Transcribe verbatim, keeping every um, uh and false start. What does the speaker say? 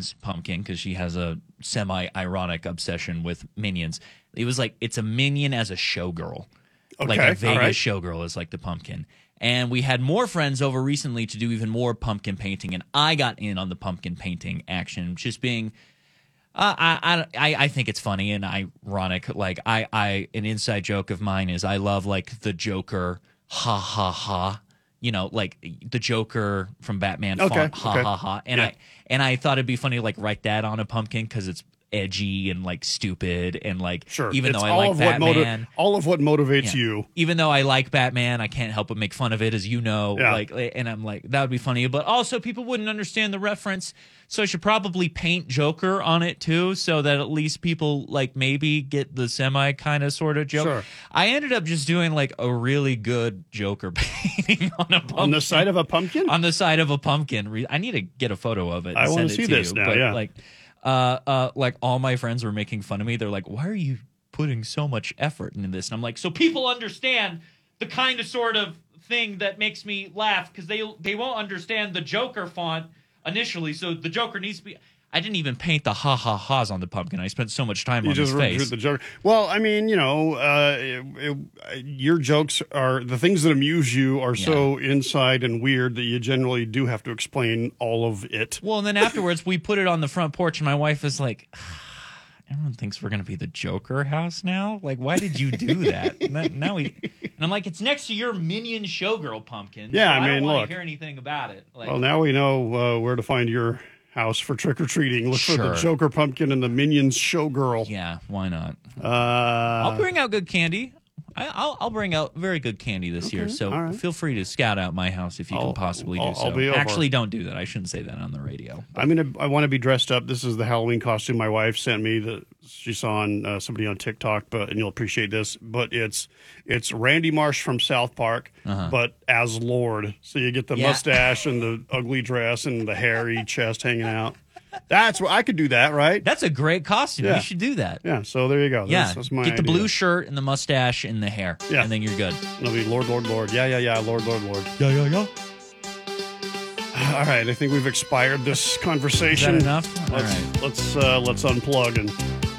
Minions pumpkin because she has a semi-ironic obsession with Minions. It was like it's a minion as a showgirl. Okay, like a Vegas right. showgirl is like the pumpkin. And we had more friends over recently to do even more pumpkin painting, and I got in on the pumpkin painting action, just being uh, I, I I think it's funny and ironic. Like I, I an inside joke of mine is I love like the Joker ha ha ha. You know, like the Joker from Batman Okay, font, ha okay. ha ha. And Yeah. I and I thought it'd be funny to like write that on a pumpkin because it's edgy and like stupid and like Sure. even It's though I all like of what motiv- Batman. all of what motivates Yeah. you. Even though I like Batman, I can't help but make fun of it, as you know. Yeah. Like, and I'm like, that would be funny, but also people wouldn't understand the reference. So I should probably paint Joker on it too, so that at least people like maybe get the semi kind of sort of joke. Sure. I ended up just doing like a really good Joker painting on a pumpkin. On the side of a pumpkin? On the side of a pumpkin. Re- I need to get a photo of it. And I wanna send it see to this you. now, But, yeah. Like, uh, uh, like all my friends were making fun of me. They're like, "Why are you putting so much effort into this?" And I'm like, "So people understand the kind of sort of thing that makes me laugh because they they won't understand the Joker font initially. So the Joker needs to be." I didn't even paint the ha ha ha's on the pumpkin. I spent so much time You on just his drew face. the joke. Well, I mean, you know, uh, it, it, your jokes are the things that amuse you are so inside and weird that you generally do have to explain all of it. Well, and then afterwards, we put it on the front porch, and my wife is like, "Everyone thinks we're going to be the Joker house now. Like, why did you do that?" And that- now we, and I'm like, "It's next to your Minion Showgirl pumpkin. Yeah, so I I mean, don't want look. to hear anything about it." Like, Well, now we know uh, where to find your house for trick or treating. Look for the Sure. Joker pumpkin and the Minions showgirl. yeah, why not? Uh, I'll bring out good candy. I, I'll I'll bring out very good candy this year. So all right. feel free to scout out my house if you I'll- can possibly do I'll- so. I'll be over. Actually, don't do that. I shouldn't say that on the radio. I'm gonna. I want to be dressed up. This is the Halloween costume my wife sent me. That she saw on uh, somebody on TikTok, but and you'll appreciate this. But it's it's Randy Marsh from South Park, but as Lord. So you get the Uh-huh. Yeah. mustache and the ugly dress and the hairy chest hanging out. That's what I could do. That right? That's a great costume. Yeah. You should do that. Yeah. So there you go. Yeah, That's, that's my get the idea. blue shirt and the mustache and the hair, Yeah. and then you're good. It'll be Lord, Lord, Lord. Yeah, yeah, yeah. Lord, Lord, Lord. Yeah, yeah, yeah. All right. I think we've expired this Is that conversation. enough? All Let's right. let's uh, let's unplug and